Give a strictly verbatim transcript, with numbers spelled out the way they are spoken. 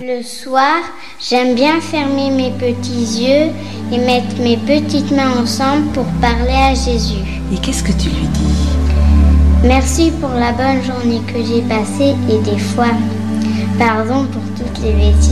Le soir, j'aime bien fermer mes petits yeux et mettre mes petites mains ensemble pour parler à Jésus. Et qu'est-ce que tu lui dis ? Merci pour la bonne journée que j'ai passée et des fois, pardon pour toutes les bêtises